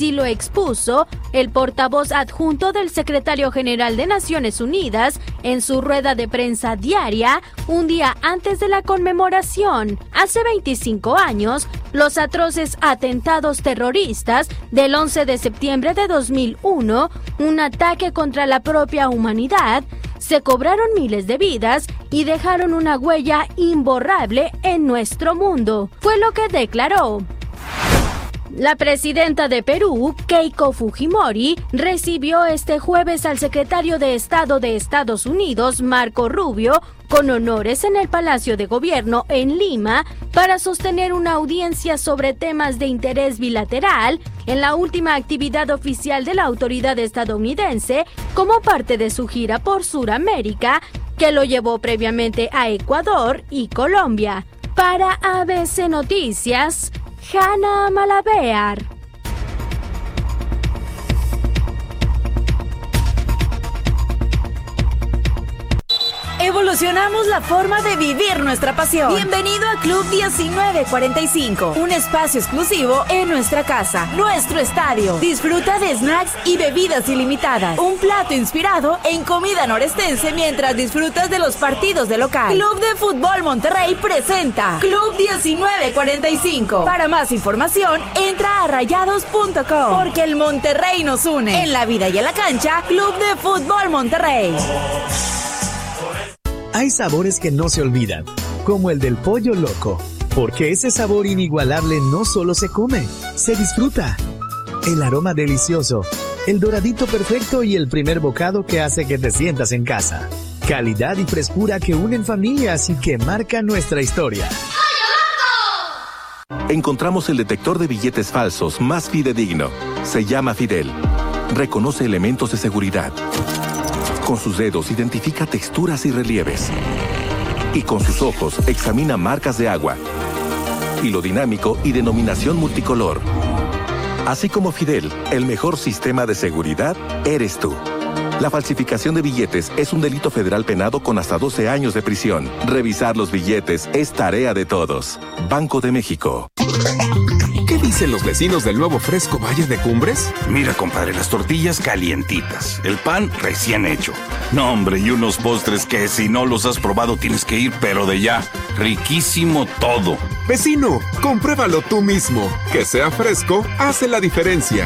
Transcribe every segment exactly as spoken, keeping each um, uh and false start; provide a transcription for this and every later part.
Así lo expuso el portavoz adjunto del secretario general de Naciones Unidas en su rueda de prensa diaria un día antes de la conmemoración. Hace veinticinco años, los atroces atentados terroristas del once de septiembre de dos mil uno, un ataque contra la propia humanidad, se cobraron miles de vidas y dejaron una huella imborrable en nuestro mundo, fue lo que declaró. La presidenta de Perú, Keiko Fujimori, recibió este jueves al secretario de Estado de Estados Unidos, Marco Rubio, con honores en el Palacio de Gobierno en Lima para sostener una audiencia sobre temas de interés bilateral en la última actividad oficial de la autoridad estadounidense como parte de su gira por Sudamérica, que lo llevó previamente a Ecuador y Colombia. Para A B C Noticias, Hanna Malabear. Evolucionamos la forma de vivir nuestra pasión. Bienvenido a Club diecinueve cuarenta y cinco, un espacio exclusivo en nuestra casa, nuestro estadio. Disfruta de snacks y bebidas ilimitadas, un plato inspirado en comida norestense mientras disfrutas de los partidos de local. Club de Fútbol Monterrey presenta Club diecinueve cuarenta y cinco. Para más información, entra a rayados punto com, porque el Monterrey nos une. En la vida y en la cancha, Club de Fútbol Monterrey. Hay sabores que no se olvidan, como el del pollo loco, porque ese sabor inigualable no solo se come, se disfruta. El aroma delicioso, el doradito perfecto y el primer bocado que hace que te sientas en casa. Calidad y frescura que unen familias y que marcan nuestra historia. Encontramos el detector de billetes falsos más fidedigno. Se llama Fidel. Reconoce elementos de seguridad. Con sus dedos identifica texturas y relieves. Y con sus ojos examina marcas de agua. Hilo dinámico y denominación multicolor. Así como Fidel, el mejor sistema de seguridad eres tú. La falsificación de billetes es un delito federal penado con hasta doce años de prisión. Revisar los billetes es tarea de todos. Banco de México. ¿Qué dicen los vecinos del nuevo fresco Valle de Cumbres? Mira, compadre, las tortillas calientitas, el pan recién hecho. No, hombre, y unos postres que si no los has probado tienes que ir, pero de ya. Riquísimo todo. Vecino, compruébalo tú mismo. Que sea fresco hace la diferencia.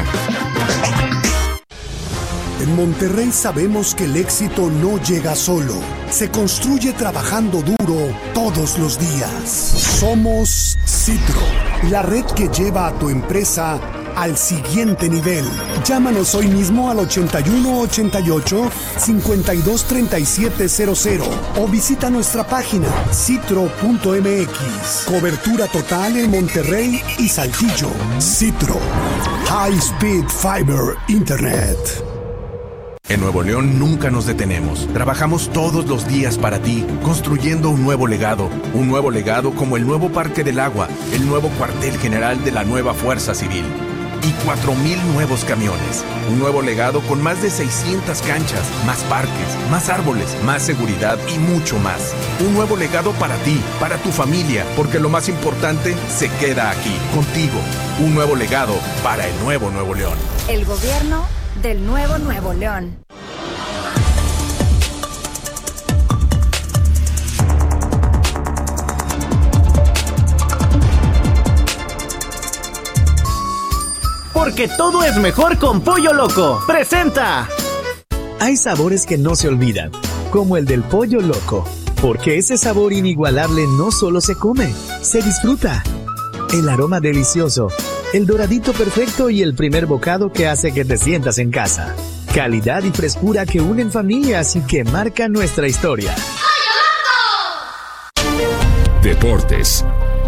En Monterrey sabemos que el éxito no llega solo, se construye trabajando duro todos los días. Somos Citro, la red que lleva a tu empresa al siguiente nivel. Llámanos hoy mismo al ochenta y uno ochenta y ocho cincuenta y dos treinta y siete cero cero o visita nuestra página citro punto m x. Cobertura total en Monterrey y Saltillo. Citro, High Speed Fiber Internet. En Nuevo León nunca nos detenemos. Trabajamos todos los días para ti, construyendo un nuevo legado. Un nuevo legado como el nuevo Parque del Agua, el nuevo cuartel general de la nueva Fuerza Civil. Y cuatro mil nuevos camiones. Un nuevo legado con más de seiscientas canchas, más parques, más árboles, más seguridad y mucho más. Un nuevo legado para ti, para tu familia, porque lo más importante se queda aquí, contigo. Un nuevo legado para el nuevo Nuevo León. El gobierno del nuevo Nuevo León. Porque todo es mejor con Pollo Loco. ¡Presenta! Hay sabores que no se olvidan, como el del pollo loco, porque ese sabor inigualable no solo se come, se disfruta. El aroma delicioso, el doradito perfecto y el primer bocado que hace que te sientas en casa. Calidad y frescura que unen familias y que marcan nuestra historia. Deportes.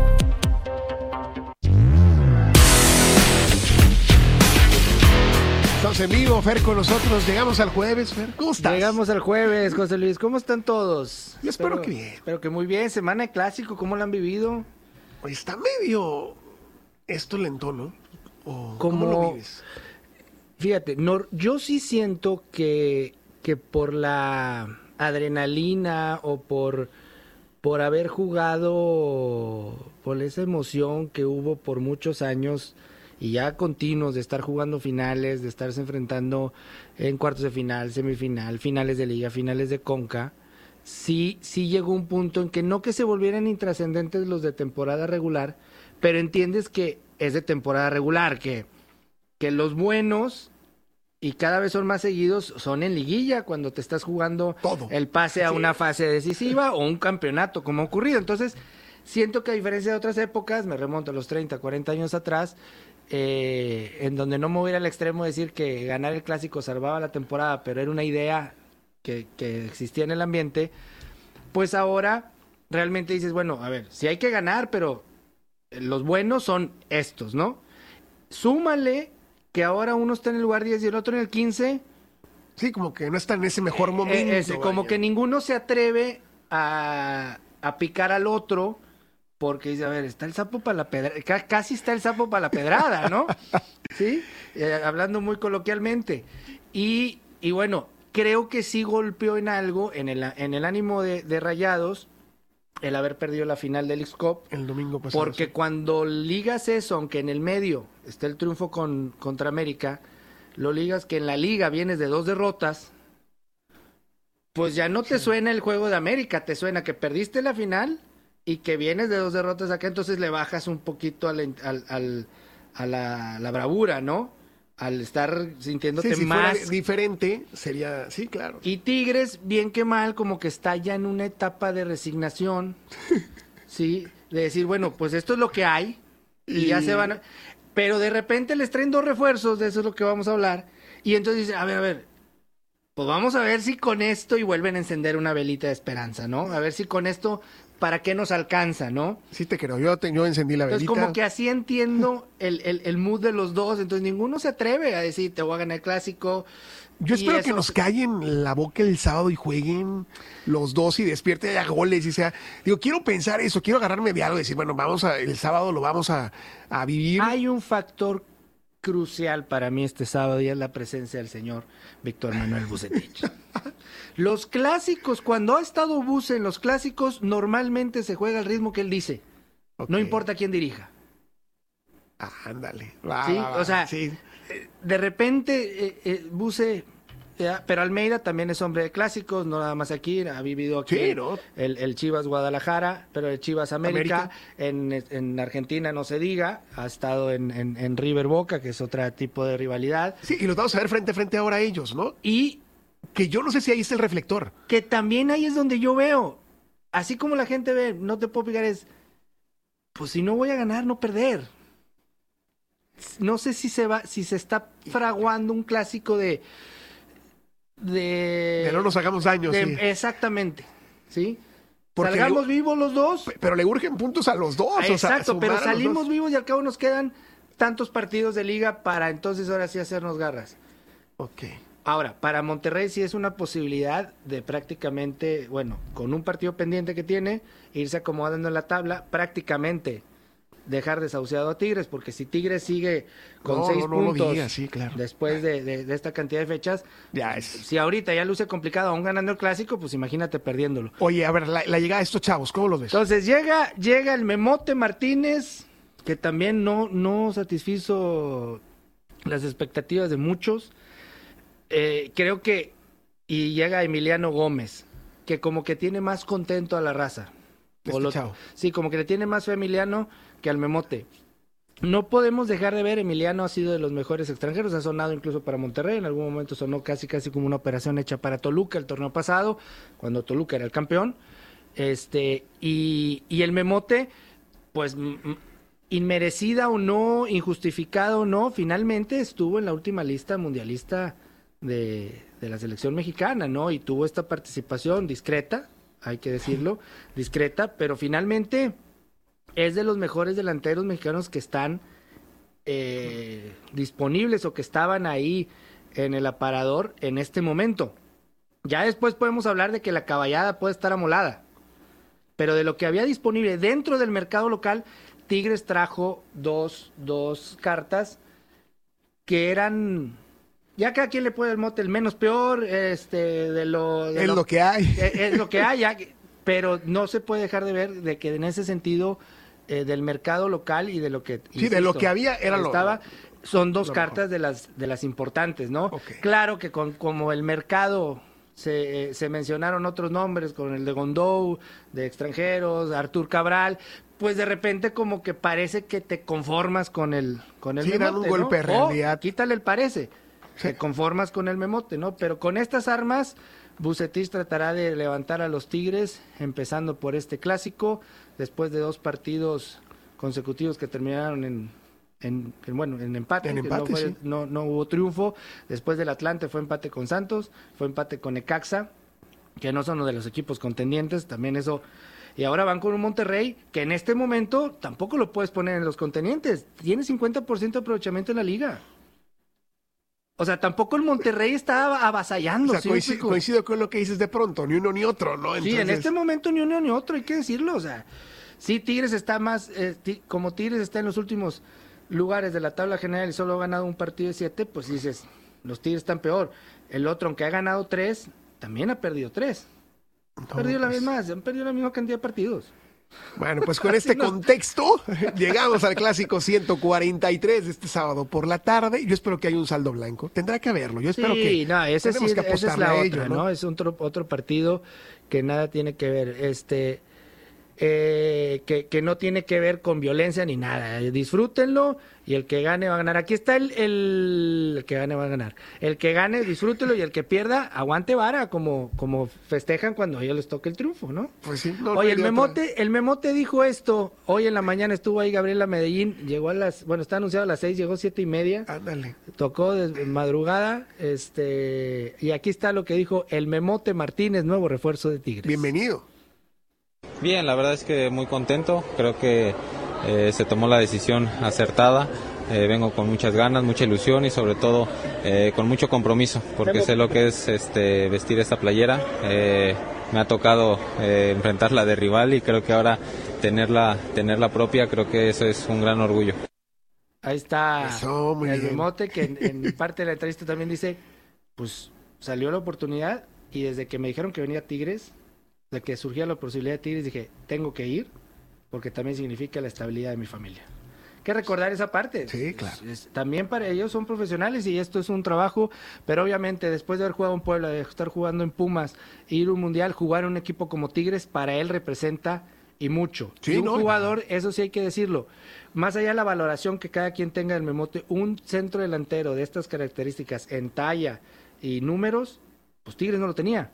Estamos en vivo, Fer, con nosotros. Llegamos al jueves, Fer. ¿Cómo estás? Llegamos al jueves, José Luis. ¿Cómo están todos? Yo espero, espero que bien. Espero que muy bien. Semana de clásico, ¿cómo la han vivido? Pues está medio esto lento, ¿no? ¿O Como, ¿Cómo lo vives? Fíjate, no, yo sí siento que, que por la adrenalina o por, por haber jugado, por esa emoción que hubo por muchos años y ya continuos de estar jugando finales, de estarse enfrentando en cuartos de final, semifinal, finales de liga, finales de Conca, sí, sí llegó un punto en que no que se volvieran intrascendentes los de temporada regular, pero entiendes que es de temporada regular, que, que los buenos, y cada vez son más seguidos, son en liguilla, cuando te estás jugando todo el pase a sí. una fase decisiva o un campeonato, como ha ocurrido. Entonces, siento que a diferencia de otras épocas, me remonto a los treinta, cuarenta años atrás, eh, en donde no me voy a ir al extremo de decir que ganar el clásico salvaba la temporada, pero era una idea que, que existía en el ambiente, pues ahora realmente dices, bueno, a ver, sí hay que ganar, pero los buenos son estos, ¿no? Súmale que ahora uno está en el lugar diez y el otro en el quince. Sí, como que no está en ese mejor momento. Eh, ese, como que ninguno se atreve a, a picar al otro, porque dice, a ver, está el sapo para la pedrada, casi está el sapo para la pedrada, ¿no? Sí, eh, hablando muy coloquialmente. Y, y bueno, creo que sí golpeó en algo, en el, en el ánimo de, de Rayados, el haber perdido la final del X-Cup. El domingo pasado. Porque sí. Cuando ligas eso, aunque en el medio está el triunfo con, contra América, lo ligas que en la liga vienes de dos derrotas, pues ya no te sí. suena el juego de América, te suena que perdiste la final y que vienes de dos derrotas acá, entonces le bajas un poquito al, al, al, a la, la bravura, ¿no? Al estar sintiéndote sí, si más fuera diferente, sería, sí, claro. Y Tigres, bien que mal, como que está ya en una etapa de resignación, sí, de decir, bueno, pues esto es lo que hay, y, y ya se van a... Pero de repente les traen dos refuerzos, de eso es lo que vamos a hablar, y entonces dicen, a ver, a ver, pues vamos a ver si con esto, y vuelven a encender una velita de esperanza, ¿no? A ver si con esto... ¿Para qué nos alcanza, no? Sí te creo, yo, te, yo encendí la velita. Entonces como que así entiendo el, el, el mood de los dos, entonces ninguno se atreve a decir, te voy a ganar el clásico. Yo espero que nos callen la boca el sábado y jueguen los dos y despierten ya goles y sea... Digo, quiero pensar eso, quiero agarrarme de algo y decir, bueno, vamos a, el sábado lo vamos a, a vivir. Hay un factor crucial para mí este sábado y es la presencia del señor Víctor Manuel Vucetich. Los clásicos, cuando ha estado Buse en los clásicos, normalmente se juega al ritmo que él dice. Okay. No importa quién dirija. Ah, ándale. Va, ¿sí? va, va, o sea, sí. De repente eh, eh, Buse, ya, pero Almeida también es hombre de clásicos, no nada más aquí, ha vivido aquí sí, ¿no? el, el Chivas Guadalajara, pero el Chivas América, América. En, en Argentina no se diga, ha estado en, en, en River Boca, que es otro tipo de rivalidad. Sí, y los vamos a ver frente a frente ahora a ellos, ¿no? Y que yo no sé si ahí está el reflector. Que también ahí es donde yo veo, así como la gente ve, no te puedo picar, es, pues si no voy a ganar, no perder. No sé si se va, si se está fraguando un clásico de... De, de no nos hagamos daño, de, sí. Exactamente, ¿sí? Porque salgamos le, vivos los dos. Pero le urgen puntos a los dos. Exacto, o sea, pero salimos vivos y al cabo nos quedan tantos partidos de liga para entonces ahora sí hacernos garras. Ok. Ahora, para Monterrey sí es una posibilidad de prácticamente, bueno, con un partido pendiente que tiene, irse acomodando en la tabla, prácticamente dejar desahuciado a Tigres, porque si Tigres sigue con no, seis no, no puntos diga, sí, claro. después de, de, de esta cantidad de fechas, ya es. Si ahorita ya luce complicado aún ganando el clásico, pues imagínate perdiéndolo. Oye, a ver, la, la llegada de estos chavos, ¿cómo los ves? Entonces llega, llega el Memote Martínez, que también no, no satisfizo las expectativas de muchos. Eh, creo que, y llega Emiliano Gómez, que como que tiene más contento a la raza. Este lo, chavo. Sí, como que le tiene más fe a Emiliano que al Memote. No podemos dejar de ver, Emiliano ha sido de los mejores extranjeros, ha sonado incluso para Monterrey, en algún momento sonó casi casi como una operación hecha para Toluca el torneo pasado, cuando Toluca era el campeón. Este, y, y el Memote, pues inmerecida o no, injustificada o no, finalmente estuvo en la última lista mundialista de, de la selección mexicana, ¿no? Y tuvo esta participación discreta, hay que decirlo, discreta, pero finalmente es de los mejores delanteros mexicanos que están eh, disponibles o que estaban ahí en el aparador en este momento. Ya después podemos hablar de que la caballada puede estar amolada, pero de lo que había disponible dentro del mercado local, Tigres trajo dos, dos cartas que eran... Ya cada quien le puede el mote el menos peor, este, de lo... De es lo, lo que hay. Es, es lo que hay, ya, pero no se puede dejar de ver de que en ese sentido eh, del mercado local y de lo que... Sí, insisto, de lo que había era lo... estaba, son dos lo cartas de las, de las importantes, ¿no? Okay. Claro que con como el mercado... Se, eh, se mencionaron otros nombres, con el de Gondou, de extranjeros, Artur Cabral, pues de repente como que parece que te conformas con el con el sí, memote, dan un ¿no? golpe de realidad. O, quítale el parece, sí. Te conformas con el memote, ¿no? Pero con estas armas, Vucetich tratará de levantar a los Tigres, empezando por este clásico, después de dos partidos consecutivos que terminaron en... En, en, bueno, en empate, en empate no, fue, sí. no, no hubo triunfo. Después del Atlante fue empate con Santos, fue empate con Necaxa, que no son uno de los equipos contendientes, también eso. Y ahora van con un Monterrey que en este momento tampoco lo puedes poner en los contendientes. Tiene cincuenta por ciento de aprovechamiento en la liga. O sea, tampoco el Monterrey está avasallando. O sea, ¿sí? coincido, coincido con lo que dices de pronto, ni uno ni otro, ¿no? Entonces... Sí, en este momento ni uno ni otro, hay que decirlo. O sea, sí, Tigres está más, eh, t- como Tigres está en los últimos lugares de la tabla general y solo ha ganado un partido de siete, pues dices, los Tigres están peor. El otro, aunque ha ganado tres, también ha perdido tres. Ha no, perdido pues... la misma, han perdido la misma cantidad de partidos. Bueno, pues con este no. contexto llegamos al clásico ciento cuarenta y tres de este sábado por la tarde. Yo espero que haya un saldo blanco. Tendrá que haberlo. Yo espero sí, que no, ese sí, que esa es la otra, ello, ¿no? ¿no? Es otro otro partido que nada tiene que ver. Este Eh, que, que no tiene que ver con violencia ni nada. Disfrútenlo y el que gane va a ganar. Aquí está el, el, el que gane va a ganar. El que gane, disfrútelo, y el que pierda, aguante vara, como, como festejan cuando a ellos les toque el triunfo, ¿no? Pues sí. No, Oye, no el Memote, el Memote dijo esto. Hoy en la mañana estuvo ahí Gabriela Medellín. Llegó a las, bueno, está anunciado a las seis, llegó siete y media. Ándale. Tocó de madrugada. Este, y aquí está lo que dijo el Memote Martínez, nuevo refuerzo de Tigres. Bienvenido. Bien, la verdad es que muy contento, creo que eh, se tomó la decisión acertada, eh, vengo con muchas ganas, mucha ilusión y sobre todo eh, con mucho compromiso, porque sé lo que es este vestir esta playera, eh, me ha tocado eh, enfrentarla de rival y creo que ahora tenerla, tenerla propia, creo que eso es un gran orgullo. Ahí está eso, muy el bien. Memote, que en, en parte de la entrevista también dice, pues salió la oportunidad y desde que me dijeron que venía Tigres, de que surgía la posibilidad de Tigres, dije, tengo que ir, porque también significa la estabilidad de mi familia. Hay que recordar esa parte. Sí, claro. Es, es, también para ellos son profesionales y esto es un trabajo, pero obviamente después de haber jugado en Puebla, de estar jugando en Pumas, ir a un mundial, jugar en un equipo como Tigres, para él representa y mucho. Sí, y un no, jugador, no. eso sí hay que decirlo, más allá de la valoración que cada quien tenga del Memote, un centro delantero de estas características en talla y números, pues Tigres no lo tenía.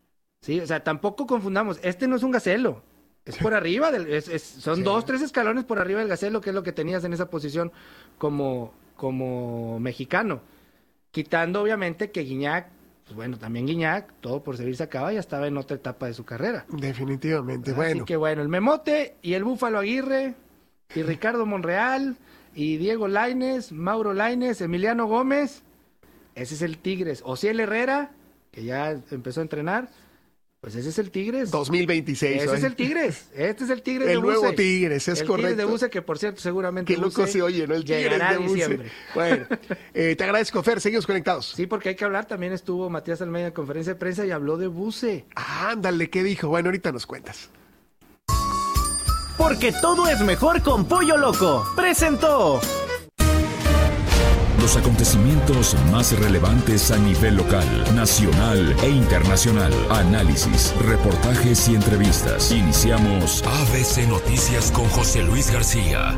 Sí, o sea, tampoco confundamos, este no es un Gacelo, es por arriba, del, es, es, son sí. dos, tres escalones por arriba del Gacelo, que es lo que tenías en esa posición como, como mexicano, quitando obviamente que Guiñac, pues bueno, también Guiñac, todo por servir se acaba, ya estaba en otra etapa de su carrera. Definitivamente, Así bueno. Así que bueno, el Memote y el Búfalo Aguirre, y Ricardo Monreal, y Diego Lainez, Mauro Lainez, Emiliano Gómez, ese es el Tigres. Ociel Herrera, que ya empezó a entrenar, pues ese es el Tigres. dos mil veintiséis. Ese ¿eh? es el Tigres. Este es el Tigres el de Buse. El nuevo Tigres, es el correcto. El Tigres de Buse, que por cierto, seguramente Qué loco Buse se oye, ¿no? El Tigres llegará de Buse. diciembre. Bueno, eh, te agradezco, Fer. Seguimos conectados. Sí, porque hay que hablar. También estuvo Matías Almeida en conferencia de prensa y habló de Buse. Ah, ándale, ¿qué dijo? Bueno, ahorita nos cuentas. Porque todo es mejor con Pollo Loco. Presentó. Los acontecimientos más relevantes a nivel local, nacional e internacional. Análisis, reportajes y entrevistas. Iniciamos A B C Noticias con José Luis García.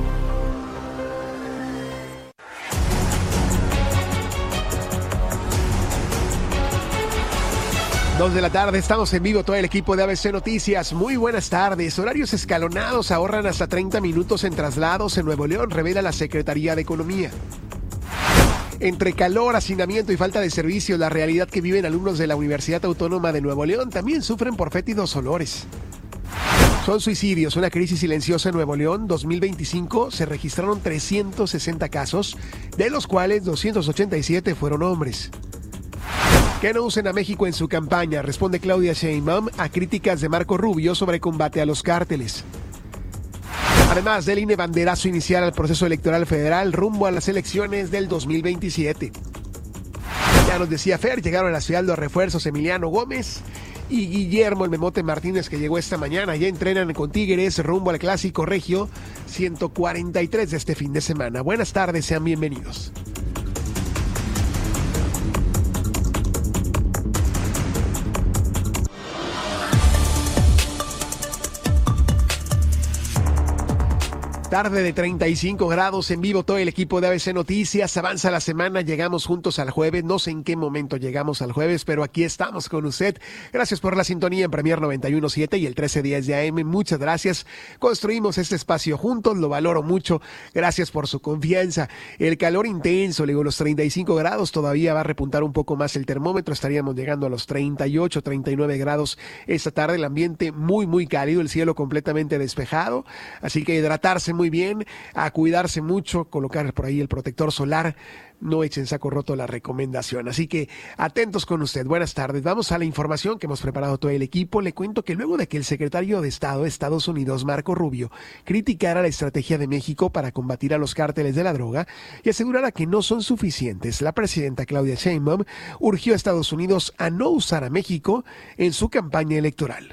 Dos de la tarde, estamos en vivo todo el equipo de A B C Noticias. Muy buenas tardes. Horarios escalonados ahorran hasta treinta minutos en traslados en Nuevo León, revela la Secretaría de Economía. Entre calor, hacinamiento y falta de servicio, la realidad que viven alumnos de la Universidad Autónoma de Nuevo León también sufren por fétidos olores. Son suicidios, una crisis silenciosa en Nuevo León. dos mil veinticinco se registraron trescientos sesenta casos, de los cuales doscientos ochenta y siete fueron hombres. Que no usen a México en su campaña, responde Claudia Sheinbaum a críticas de Marco Rubio sobre combate a los cárteles. Además del I N E banderazo inicial al proceso electoral federal rumbo a las elecciones del dos mil veintisiete. Ya nos decía Fer, llegaron a la ciudad los refuerzos Emiliano Gómez y Guillermo el Memote Martínez, que llegó esta mañana. Ya entrenan con Tigres rumbo al Clásico Regio ciento cuarenta y tres de este fin de semana. Buenas tardes, sean bienvenidos. Tarde de treinta y cinco grados en vivo, todo el equipo de A B C Noticias. Avanza la semana, llegamos juntos al jueves. No sé en qué momento llegamos al jueves, pero aquí estamos con usted. Gracias por la sintonía en Premier noventa y uno punto siete y el trece diez de A M. Muchas gracias. Construimos este espacio juntos, lo valoro mucho. Gracias por su confianza. El calor intenso, le digo, los treinta y cinco grados, todavía va a repuntar un poco más el termómetro. Estaríamos llegando a los treinta y ocho, treinta y nueve grados esta tarde. El ambiente muy, muy cálido, el cielo completamente despejado. Así que hidratarse muy bien, a cuidarse mucho, colocar por ahí el protector solar, no echen saco roto la recomendación. Así que atentos con usted. Buenas tardes. Vamos a la información que hemos preparado todo el equipo. Le cuento que luego de que el secretario de Estado de Estados Unidos, Marco Rubio, criticara la estrategia de México para combatir a los cárteles de la droga y asegurara que no son suficientes, la presidenta Claudia Sheinbaum urgió a Estados Unidos a no usar a México en su campaña electoral.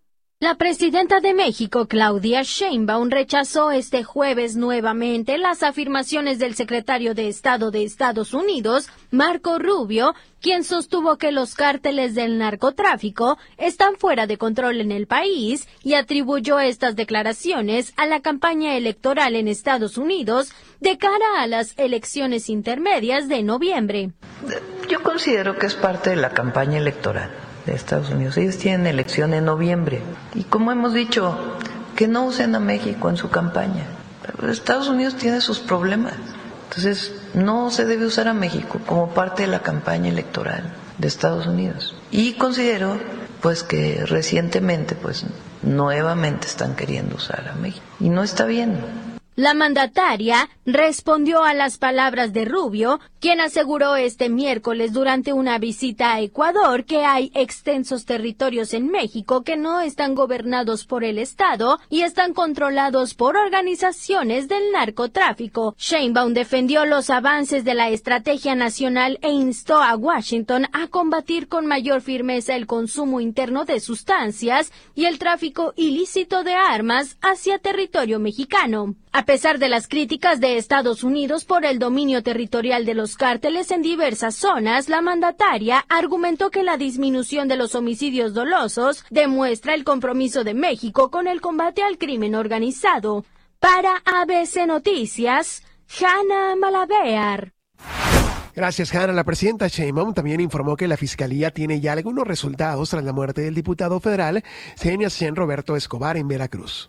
La presidenta de México, Claudia Sheinbaum, rechazó este jueves nuevamente las afirmaciones del secretario de Estado de Estados Unidos, Marco Rubio, quien sostuvo que los cárteles del narcotráfico están fuera de control en el país y atribuyó estas declaraciones a la campaña electoral en Estados Unidos de cara a las elecciones intermedias de noviembre. Yo considero que es parte de la campaña electoral de Estados Unidos. Ellos tienen elección en noviembre y, como hemos dicho, que no usen a México en su campaña. Estados Unidos tiene sus problemas, entonces no se debe usar a México como parte de la campaña electoral de Estados Unidos. Y considero pues que recientemente pues nuevamente están queriendo usar a México y no está bien. La mandataria respondió a las palabras de Rubio, quien aseguró este miércoles durante una visita a Ecuador que hay extensos territorios en México que no están gobernados por el Estado y están controlados por organizaciones del narcotráfico. Sheinbaum defendió los avances de la estrategia nacional e instó a Washington a combatir con mayor firmeza el consumo interno de sustancias y el tráfico ilícito de armas hacia territorio mexicano. A pesar de las críticas de Estados Unidos por el dominio territorial de los cárteles en diversas zonas, la mandataria argumentó que la disminución de los homicidios dolosos demuestra el compromiso de México con el combate al crimen organizado. Para A B C Noticias, Hanna Malavear. Gracias, Hanna. La presidenta Sheinbaum también informó que la Fiscalía tiene ya algunos resultados tras la muerte del diputado federal Sebastián Roberto Escobar en Veracruz.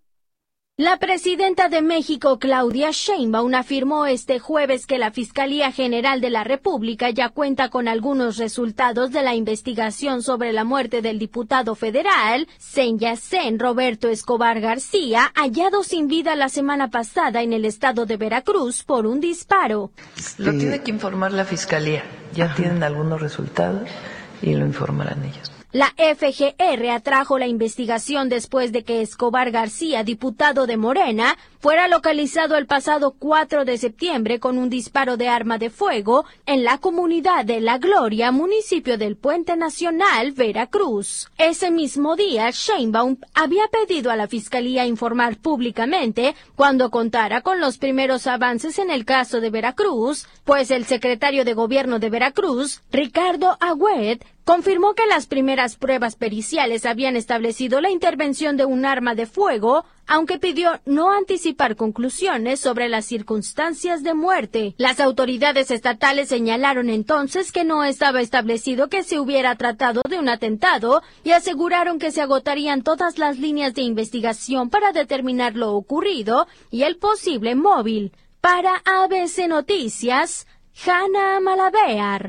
La presidenta de México, Claudia Sheinbaum, afirmó este jueves que la Fiscalía General de la República ya cuenta con algunos resultados de la investigación sobre la muerte del diputado federal, Sebastián Roberto Escobar García, hallado sin vida la semana pasada en el estado de Veracruz por un disparo. Lo tiene que informar la Fiscalía. Ya Ajá. tienen algunos resultados y lo informarán ellos. La F G R atrajo la investigación después de que Escobar García, diputado de Morena, fuera localizado el pasado cuatro de septiembre con un disparo de arma de fuego en la comunidad de La Gloria, municipio del Puente Nacional, Veracruz. Ese mismo día, Sheinbaum había pedido a la Fiscalía informar públicamente cuando contara con los primeros avances en el caso de Veracruz, pues el secretario de Gobierno de Veracruz, Ricardo Agüed, confirmó que las primeras pruebas periciales habían establecido la intervención de un arma de fuego, aunque pidió no anticipar conclusiones sobre las circunstancias de muerte. Las autoridades estatales señalaron entonces que no estaba establecido que se hubiera tratado de un atentado y aseguraron que se agotarían todas las líneas de investigación para determinar lo ocurrido y el posible móvil. Para A B C Noticias, Hanna Malavear.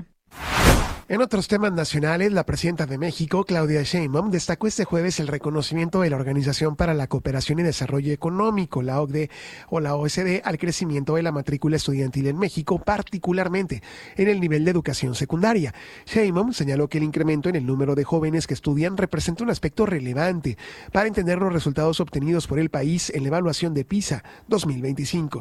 En otros temas nacionales, la presidenta de México, Claudia Sheinbaum, destacó este jueves el reconocimiento de la Organización para la Cooperación y Desarrollo Económico, la O C D E o la O E C D, al crecimiento de la matrícula estudiantil en México, particularmente en el nivel de educación secundaria. Sheinbaum señaló que el incremento en el número de jóvenes que estudian representa un aspecto relevante para entender los resultados obtenidos por el país en la evaluación de PISA dos mil veinticinco.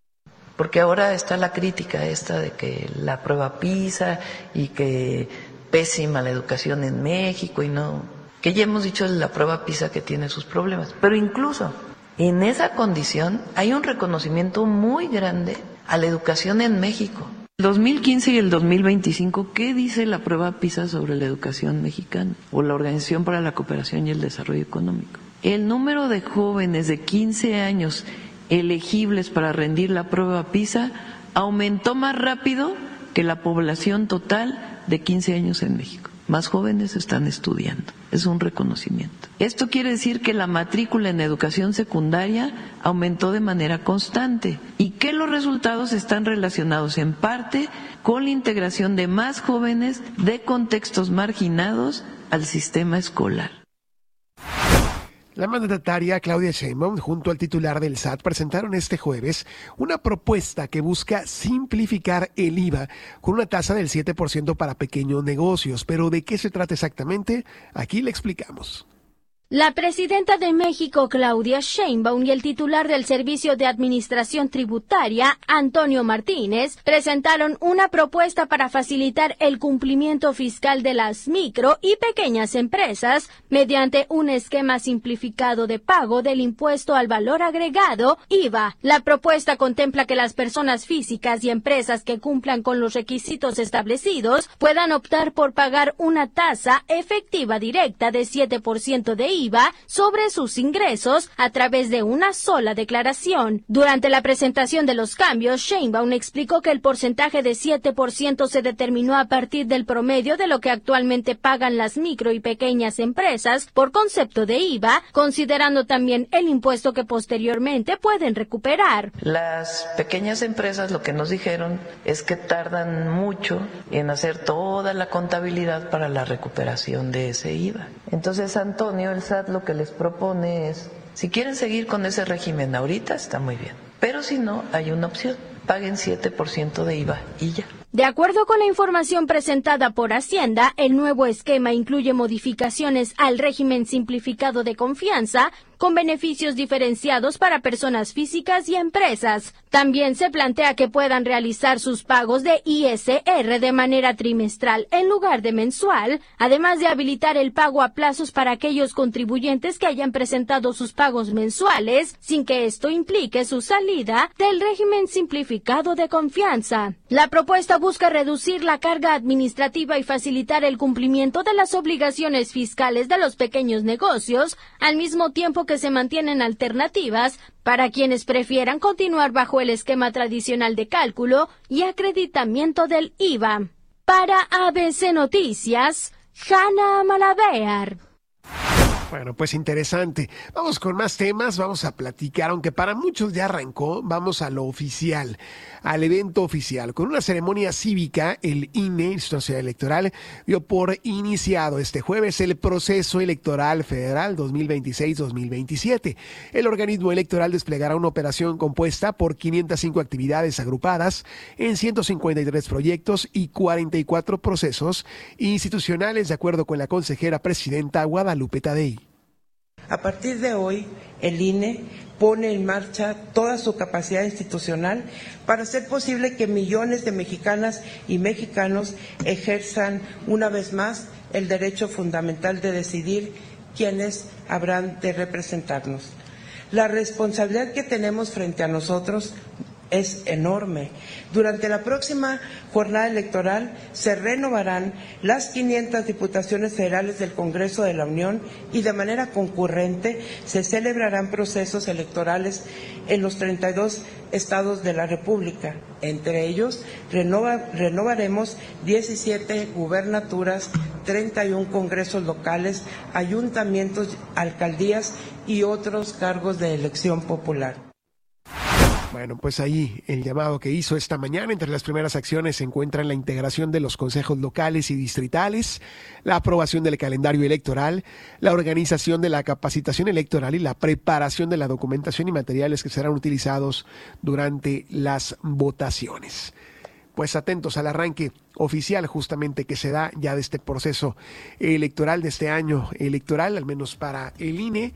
Porque ahora está la crítica esta de que la prueba PISA y que pésima la educación en México y no, que ya hemos dicho la prueba PISA que tiene sus problemas, pero incluso en esa condición hay un reconocimiento muy grande a la educación en México. El dos mil quince y el dos mil veinticinco, ¿qué dice la prueba PISA sobre la educación mexicana o la Organización para la Cooperación y el Desarrollo Económico? El número de jóvenes de quince años elegibles para rendir la prueba PISA aumentó más rápido que la población total de quince años en México. Más jóvenes están estudiando. Es un reconocimiento. Esto quiere decir que la matrícula en educación secundaria aumentó de manera constante y que los resultados están relacionados en parte con la integración de más jóvenes de contextos marginados al sistema escolar. La mandataria Claudia Sheinbaum junto al titular del S A T presentaron este jueves una propuesta que busca simplificar el I V A con una tasa del siete por ciento para pequeños negocios. Pero ¿de qué se trata exactamente? Aquí le explicamos. La presidenta de México, Claudia Sheinbaum, y el titular del Servicio de Administración Tributaria, Antonio Martínez, presentaron una propuesta para facilitar el cumplimiento fiscal de las micro y pequeñas empresas mediante un esquema simplificado de pago del impuesto al valor agregado, I V A. La propuesta contempla que las personas físicas y empresas que cumplan con los requisitos establecidos puedan optar por pagar una tasa efectiva directa de siete por ciento de I V A sobre sus ingresos a través de una sola declaración. Durante la presentación de los cambios, Sheinbaum explicó que el porcentaje de siete por ciento se determinó a partir del promedio de lo que actualmente pagan las micro y pequeñas empresas por concepto de I V A, considerando también el impuesto que posteriormente pueden recuperar. Las pequeñas empresas lo que nos dijeron es que tardan mucho en hacer toda la contabilidad para la recuperación de ese I V A. Entonces, Antonio, el S A T lo que les propone es, si quieren seguir con ese régimen ahorita, está muy bien, pero si no, hay una opción, paguen siete por ciento de I V A y ya. De acuerdo con la información presentada por Hacienda, el nuevo esquema incluye modificaciones al régimen simplificado de confianza, con beneficios diferenciados para personas físicas y empresas. También se plantea que puedan realizar sus pagos de I S R de manera trimestral en lugar de mensual, además de habilitar el pago a plazos para aquellos contribuyentes que hayan presentado sus pagos mensuales, sin que esto implique su salida del régimen simplificado de confianza. La propuesta busca reducir la carga administrativa y facilitar el cumplimiento de las obligaciones fiscales de los pequeños negocios, al mismo tiempo que se mantienen alternativas para quienes prefieran continuar bajo el esquema tradicional de cálculo y acreditamiento del I V A. Para A B C Noticias, Hanna Malavear. Bueno, pues interesante. Vamos con más temas, vamos a platicar, aunque para muchos ya arrancó, vamos a lo oficial, al evento oficial. Con una ceremonia cívica, el I N E, Instituto Nacional Electoral, dio por iniciado este jueves el proceso electoral federal dos mil veintiséis dos mil veintisiete. El organismo electoral desplegará una operación compuesta por quinientas cinco actividades agrupadas en ciento cincuenta y tres proyectos y cuarenta y cuatro procesos institucionales, de acuerdo con la consejera presidenta Guadalupe Tadei. A partir de hoy, el I N E pone en marcha toda su capacidad institucional para hacer posible que millones de mexicanas y mexicanos ejerzan una vez más el derecho fundamental de decidir quiénes habrán de representarnos. La responsabilidad que tenemos frente a nosotros es enorme. Durante la próxima jornada electoral se renovarán las quinientas diputaciones federales del Congreso de la Unión y de manera concurrente se celebrarán procesos electorales en los treinta y dos estados de la República. Entre ellos, renova, renovaremos diecisiete gubernaturas, treinta y uno congresos locales, ayuntamientos, alcaldías y otros cargos de elección popular. Bueno, pues ahí el llamado que hizo esta mañana. Entre las primeras acciones se encuentran la integración de los consejos locales y distritales, la aprobación del calendario electoral, la organización de la capacitación electoral y la preparación de la documentación y materiales que serán utilizados durante las votaciones. Pues atentos al arranque oficial justamente que se da ya de este proceso electoral, de este año electoral, al menos para el I N E.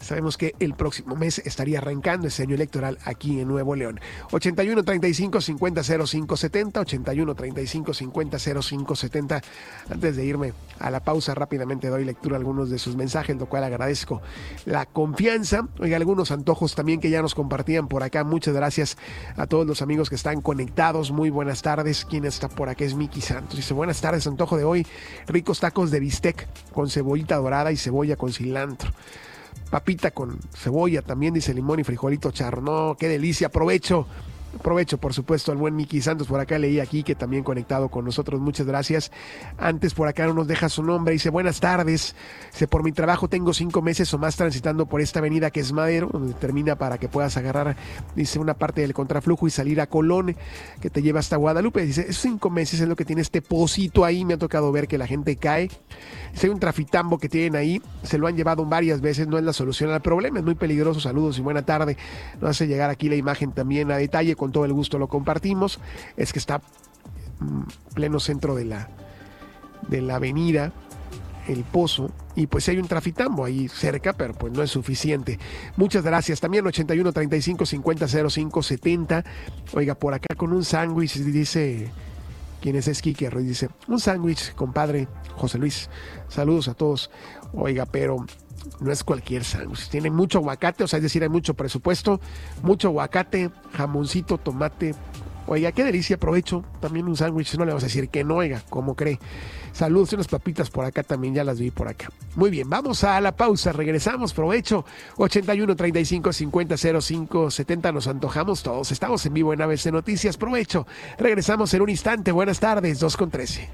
Sabemos que el próximo mes estaría arrancando ese año electoral aquí en Nuevo León. ochenta y uno, treinta y cinco, cincuenta, cero cinco setenta, ochenta y uno, treinta y cinco, cincuenta, cero cinco setenta. Antes de irme a la pausa, rápidamente doy lectura a algunos de sus mensajes, lo cual agradezco la confianza. Oiga, algunos antojos también que ya nos compartían por acá. Muchas gracias a todos los amigos que están conectados. Muy buenas tardes. ¿Quién está por acá? Es Miki Santos. Dice, buenas tardes, antojo de hoy. Ricos tacos de bistec con cebollita dorada y cebolla con cilantro. Papita con cebolla también, dice, limón y frijolito charro. No, qué delicia. Aprovecho. Aprovecho, por supuesto, al buen Miki Santos. Por acá leí aquí que también conectado con nosotros. Muchas gracias. Antes por acá no nos deja su nombre. Dice, buenas tardes. Dice, por mi trabajo tengo cinco meses o más transitando por esta avenida que es Madero, donde termina para que puedas agarrar, dice, una parte del contraflujo y salir a Colón, que te lleva hasta Guadalupe. Dice, esos cinco meses es lo que tiene este pocito ahí. Me ha tocado ver que la gente cae. Dice, hay un trafitambo que tienen ahí. Se lo han llevado varias veces. No es la solución al problema. Es muy peligroso. Saludos y buena tarde. Nos hace llegar aquí la imagen también a detalle. Con todo el gusto lo compartimos. Es que está en pleno centro de la de la avenida El Pozo, y pues hay un trafitambo ahí cerca, pero pues no es suficiente. Muchas gracias. También ochenta y uno, treinta y cinco, cincuenta, cero cinco setenta. Oiga, por acá con un sándwich, dice, ¿quién es? Es Quique Ruiz, dice, un sándwich, compadre José Luis. Saludos a todos. Oiga, pero no es cualquier sándwich, tiene mucho aguacate, o sea, es decir, hay mucho presupuesto, mucho aguacate, jamoncito, tomate. Oiga, qué delicia, aprovecho también un sándwich, no le vamos a decir que no, oiga, ¿cómo cree? Saludos y unas papitas por acá también, ya las vi por acá. Muy bien, vamos a la pausa, regresamos, provecho. ochenta y uno, treinta y cinco, cincuenta, cero cinco setenta, nos antojamos todos, estamos en vivo en A B C Noticias, provecho. Regresamos en un instante, buenas tardes, dos con trece.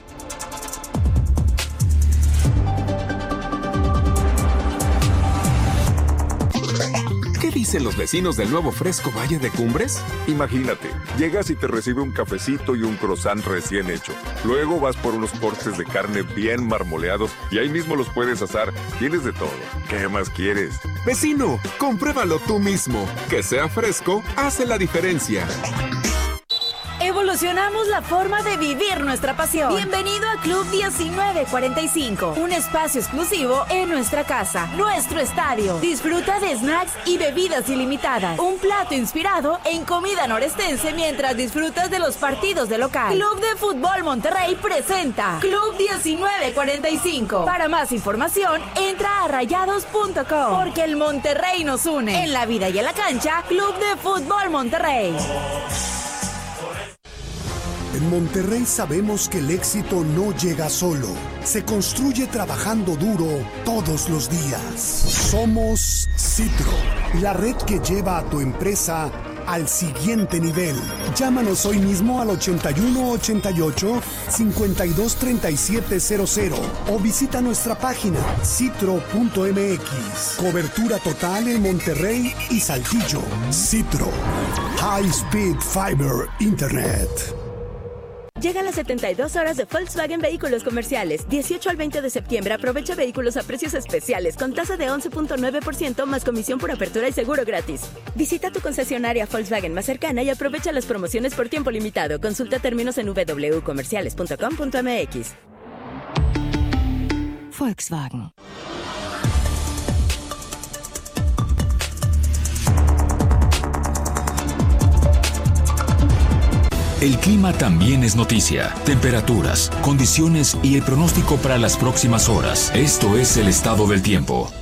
¿Qué dicen los vecinos del nuevo fresco Valle de Cumbres? Imagínate, llegas y te recibe un cafecito y un croissant recién hecho. Luego vas por unos cortes de carne bien marmoleados y ahí mismo los puedes asar. Tienes de todo. ¿Qué más quieres? Vecino, compruébalo tú mismo. Que sea fresco hace la diferencia. Evolucionamos la forma de vivir nuestra pasión. Bienvenido a Club diecinueve cuarenta y cinco, un espacio exclusivo en nuestra casa, nuestro estadio. Disfruta de snacks y bebidas ilimitadas. Un plato inspirado en comida norestense mientras disfrutas de los partidos de local. Club de Fútbol Monterrey presenta Club diecinueve cuarenta y cinco. Para más información, entra a rayados punto com, porque el Monterrey nos une. En la vida y en la cancha, Club de Fútbol Monterrey. En Monterrey sabemos que el éxito no llega solo, se construye trabajando duro todos los días. Somos Citro, la red que lleva a tu empresa al siguiente nivel. Llámanos hoy mismo al ochenta y uno, ochenta y ocho, cincuenta y dos, treinta y siete cero cero o visita nuestra página citro punto m x. Cobertura total en Monterrey y Saltillo. Citro, High Speed Fiber Internet. Llegan las setenta y dos horas de Volkswagen Vehículos Comerciales. dieciocho al veinte de septiembre aprovecha vehículos a precios especiales con tasa de once punto nueve por ciento más comisión por apertura y seguro gratis. Visita tu concesionaria Volkswagen más cercana y aprovecha las promociones por tiempo limitado. Consulta términos en w w w punto comerciales punto com punto m x. Volkswagen. El clima también es noticia. Temperaturas, condiciones y el pronóstico para las próximas horas. Esto es el estado del tiempo.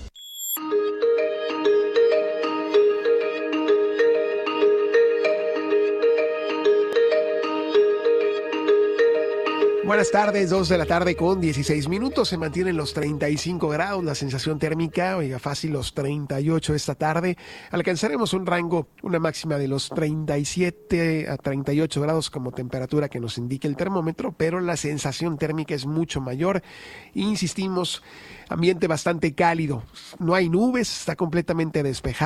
Buenas tardes, dos de la tarde con dieciséis minutos, se mantienen los treinta y cinco grados, la sensación térmica, oiga, fácil los treinta y ocho esta tarde, alcanzaremos un rango, una máxima de los treinta y siete a treinta y ocho grados como temperatura que nos indica el termómetro, pero la sensación térmica es mucho mayor, insistimos, ambiente bastante cálido, no hay nubes, está completamente despejado.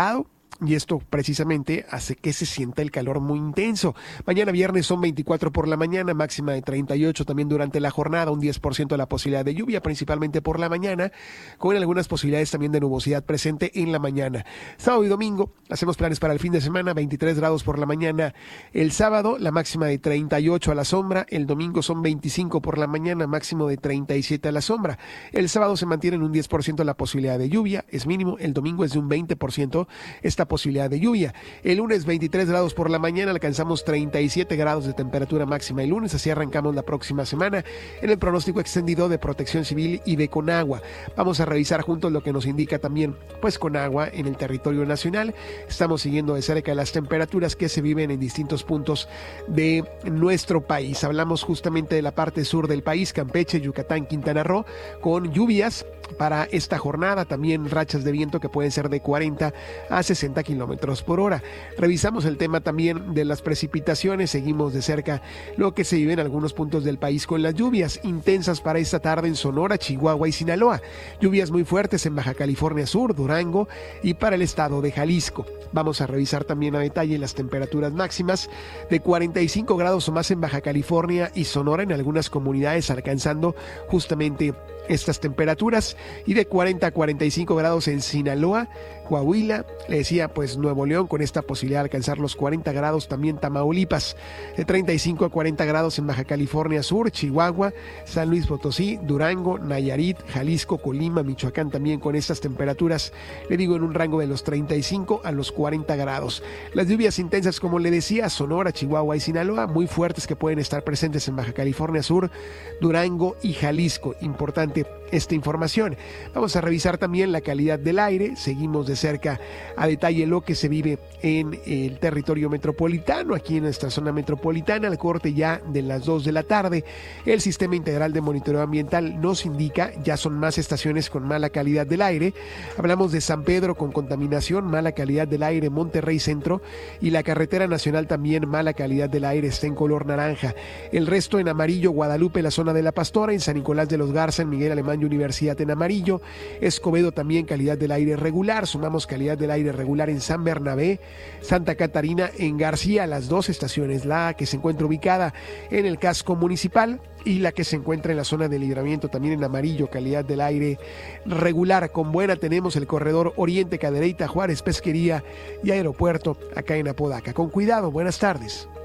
y esto precisamente hace que se sienta el calor muy intenso. Mañana viernes son veinticuatro por la mañana, máxima de treinta y ocho también durante la jornada, un diez por ciento de la posibilidad de lluvia, principalmente por la mañana, con algunas posibilidades también de nubosidad presente en la mañana. Sábado y domingo, hacemos planes para el fin de semana, veintitrés grados por la mañana el sábado, la máxima de treinta y ocho a la sombra, el domingo son veinticinco por la mañana, máximo de treinta y siete a la sombra. El sábado se mantiene en un diez por ciento la posibilidad de lluvia, es mínimo, el domingo es de un veinte por ciento esta posibilidad de lluvia. El lunes veintitrés grados por la mañana, alcanzamos treinta y siete grados de temperatura máxima el lunes, así arrancamos la próxima semana en el pronóstico extendido de Protección Civil y de Conagua. Vamos a revisar juntos lo que nos indica también pues Conagua en el territorio nacional. Estamos siguiendo de cerca las temperaturas que se viven en distintos puntos de nuestro país. Hablamos justamente de la parte sur del país, Campeche, Yucatán, Quintana Roo, con lluvias para esta jornada, también rachas de viento que pueden ser de cuarenta a sesenta kilómetros por hora. Revisamos el tema también de las precipitaciones, seguimos de cerca lo que se vive en algunos puntos del país con las lluvias intensas para esta tarde en Sonora, Chihuahua y Sinaloa. Lluvias muy fuertes en Baja California Sur, Durango y para el estado de Jalisco. Vamos a revisar también a detalle las temperaturas máximas de cuarenta y cinco grados o más en Baja California y Sonora, en algunas comunidades alcanzando justamente estas temperaturas, y de cuarenta a cuarenta y cinco grados en Sinaloa, Coahuila, le decía pues Nuevo León con esta posibilidad de alcanzar los cuarenta grados, también Tamaulipas, de treinta y cinco a cuarenta grados en Baja California Sur, Chihuahua, San Luis Potosí, Durango, Nayarit, Jalisco, Colima, Michoacán también con estas temperaturas, le digo en un rango de los treinta y cinco a los cuarenta grados. Las lluvias intensas, como le decía, Sonora, Chihuahua y Sinaloa, muy fuertes que pueden estar presentes en Baja California Sur, Durango y Jalisco. Importante esta información. Vamos a revisar también la calidad del aire, seguimos de cerca a detalle lo que se vive en el territorio metropolitano, aquí en nuestra zona metropolitana, al corte ya de las dos de la tarde. El Sistema Integral de Monitoreo Ambiental nos indica, ya son más estaciones con mala calidad del aire. Hablamos de San Pedro con contaminación, mala calidad del aire, Monterrey Centro, y la carretera nacional también mala calidad del aire, está en color naranja. El resto en amarillo, Guadalupe, la zona de La Pastora, en San Nicolás de los Garza, en Miguel Alemán y Universidad en amarillo. Escobedo también calidad del aire regular. Sumamos calidad del aire regular en San Bernabé, Santa Catarina, en García, las dos estaciones, la que se encuentra ubicada en el casco municipal y la que se encuentra en la zona de Libramiento también en amarillo, calidad del aire regular. Con buena tenemos el corredor Oriente, Cadereyta, Juárez, Pesquería y Aeropuerto acá en Apodaca. Con cuidado, buenas tardes.